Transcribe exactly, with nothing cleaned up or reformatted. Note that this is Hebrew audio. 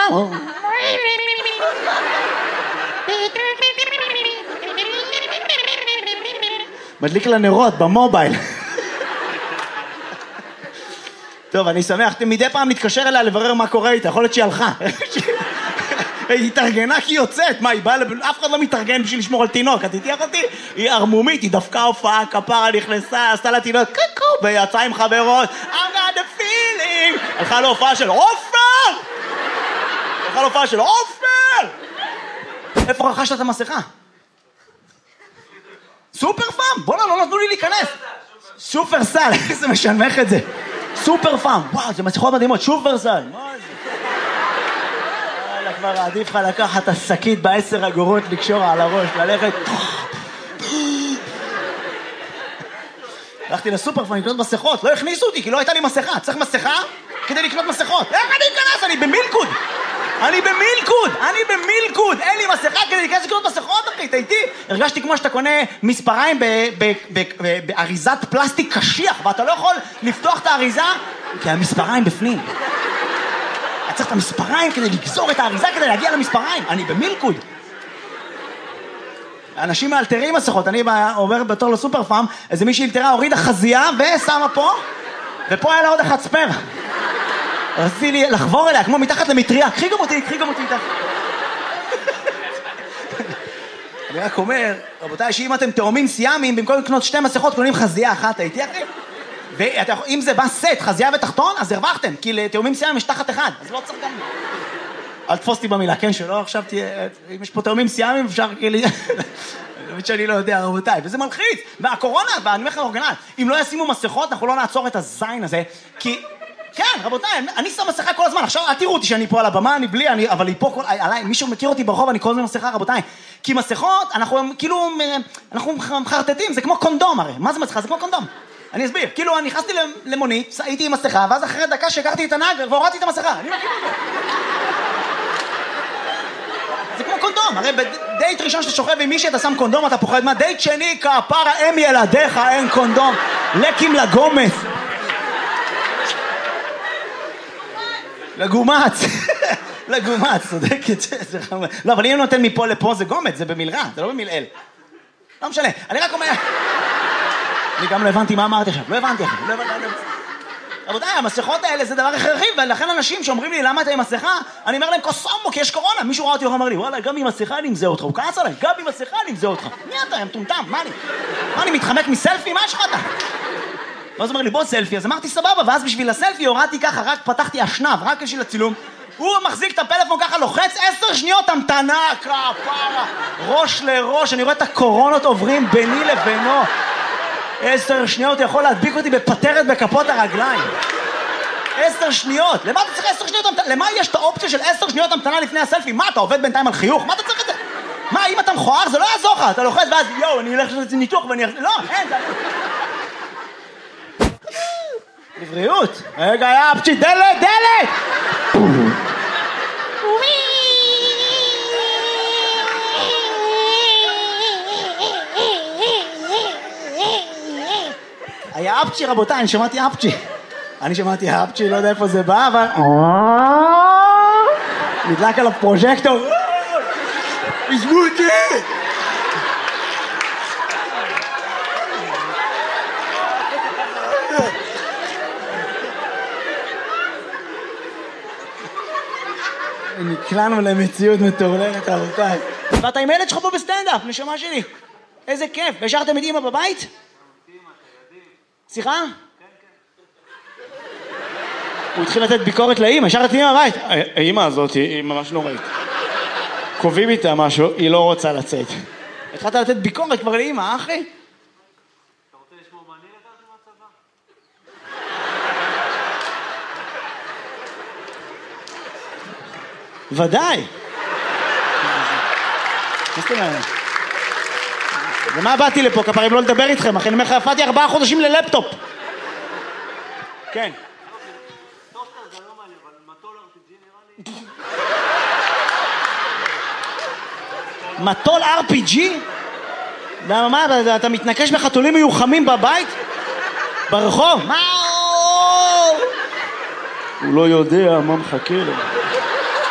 מדליק לנרות במובייל. טוב, אני שמח, מדי פעם נתקשר אליה לברר מה קורה איתה, יכול להיות שהיא הלכה. היא התארגנה כי היא יוצאת, מה, היא באה, אף אחד לא מתארגן בשביל לשמור על תינוק, את תתייח אותי? היא ארמומית, היא דווקא הופעה, כפרה נכנסה, עשתה לה תינוק, קקו, ויצאה עם חברות, I got the feeling, הלכה להופעה של עופר! הלכה להופעה של עופר! איפה רכשת את המסכה? סופר פאם, בוא'נה, לא נתנו לי להיכנס. סופר סל, איזה משנמך את זה. סופר פאם, וואו, זה מסכות מדהימות, סופר סל. מה זה? כבר עדיף לך לקחת את השקית בעשר אגורות, לקשור על הראש, ללכת... הלכתי לסופר פאם לקנות מסכות, לא הכניסו אותי כי לא הייתה לי מסכה. צריך מסכה כדי לקנות מסכות. איך אני אכנס? אני במילקוד. אני במילקוד, אני במילקוד, אין לי מסכה כדי להיכנס לקנות מסכות, אחי, אתה איתי? הרגשתי כמו שאתה קונה מספריים באריזת פלסטיק קשיח, ואתה לא יכול לפתוח את האריזה, כי המספריים בפנים. אתה צריך את המספריים כדי לגזור את האריזה, כדי להגיע למספריים. אני במילקוד. אנשים מאלתרים מסכות, אני עובר בתור לסופר פארם, איזה מישהי אלתרה, הורידה חזייה ושמה פה, ופה היה לה עוד אחד ספר. רציתי לי לחבור אליה, כמו מתחת למטריה, קחי גם אותי, קחי גם אותי איתך. אני רק אומר, רבותיי, שאם אתם תאומים סיאמים, במקום לקנות שתי מסכות, קונים חזייה אחת, הייתי אחי? ואם זה בא סט, חזייה ותחתון, אז הרווחתם, כי לתאומים סיאמים יש תחת אחד, אז לא צריך גם... אל תפוס אותי במילה, כן, שלא, עכשיו תהיה... אם יש פה תאומים סיאמים, אפשר כאילו... באמת שאני לא יודע, רבותיי, וזה מלחיץ. והקורונה, ואני אומר לך אורגנל, אם לא ישימו מסכות, אנחנו לא נעצור את הזין הזה, כי... כן, רבותיי, אני שם מסכה כל הזמן, עכשיו, אל תראו אותי שאני פה על הבמה, אני בלי, אני, אבל היא פה כל, עליי, מישהו מכיר אותי ברחוב, אני כל הזמן מסכה, רבותיי, כי מסכות, אנחנו כאילו, אנחנו מחרטטים, זה כמו קונדום הרי, מה זה מסכה? זה כמו קונדום. אני אסביר, כאילו, אני נכנסתי למונית, הייתי עם מסכה, ואז אחרי דקה שהכרתי את הנהג, והורדתי את המסכה, אני מכיר את זה. זה כמו קונדום, הרי בדייט ראשון שאתה שוכב עם מישהי, אתה שם קונדום, אתה פוחד מה, דייט שני, כפרה, אם ילדיך, אין קונדום, לקים לגומץ. לגומץ, לגומץ, צודקת, זה חמור. לא, אבל אם אני נותן מפה לפה זה גומץ, זה במלרע, זה לא במלעל. לא משנה, אני רק אומר... אני גם לא הבנתי מה אמרתי עכשיו, לא הבנתי עכשיו, לא הבנתי... רבותיי, המסכות האלה זה דבר הכרחי, ולכן אנשים שאומרים לי למה אתה עם מסכה, אני אומר להם קוסומו, כי יש קורונה. מישהו ראה אותי ואומר לי, וואלה, גם עם מסכה אני מזהה אותך, הוא כעס עליי, גם עם מסכה אני מזהה אותך. מי אתה, הם טומטם, מה אני? מה אני מתחמק מסלפי? מה יש לך אתה? ואז אומר לי, בוא סלפי, אז אמרתי סבבה, ואז בשביל הסלפי הורדתי ככה, רק פתחתי אשנב, רק בשביל הצילום. הוא מחזיק את הפלאפון ככה, לוחץ עשר שניות המתנה, כפרה, ראש לראש, אני רואה את הקורונות עוברים ביני לבינו. עשר שניות יכול להדביק אותי בפטרת בכפות הרגליים. עשר שניות, למה אתה צריך עשר שניות המתנה? למה יש את האופציה של עשר שניות המתנה לפני הסלפי? מה, אתה עובד בינתיים על חיוך? מה אתה צריך את זה? מה, אם אתה מכוער, זה לא יעזור לך, אתה לוחץ ואז, יואו, אני אלך לעשות ניתוח ואני... לא, אין, זה... לבריאות. רגע, יא פצ'י, דלת, דלת! היה אפצ'י, רבותיי, אני שמעתי אפצ'י. אני שמעתי אפצ'י, לא יודע איפה זה בא, אבל... נדלק עליו פרוז'קטור. עזבו אותי! נקלענו למציאות מטורללת, רבותיי. ואתה עם ילד שלך פה בסטנדאפ, נשמה שלי. איזה כיף. והשארתם את אמא בבית? סליחה? כן, כן. הוא התחיל לתת ביקורת לאמא, השארת את אמא בבית. האמא הזאת היא ממש נוראית. קובעים איתה משהו, היא לא רוצה לצאת. התחלת לתת ביקורת כבר לאמא, אחי? אתה רוצה לשמור מה אני לקחתי מהצבא? ודאי. ומה באתי לפה, כפרים לא לדבר איתכם, אחי, אני אומר לך, הפעתי ארבעה חודשים ללפטופ. כן. טוסטר זה לא מעניין, אבל מטול אר פי ג'י נראה לי. מטול אר פי ג'י? למה, מה, אתה מתנקש בחתולים מיוחמים בבית? ברחוב? מה? הוא לא יודע מה מחכה לו.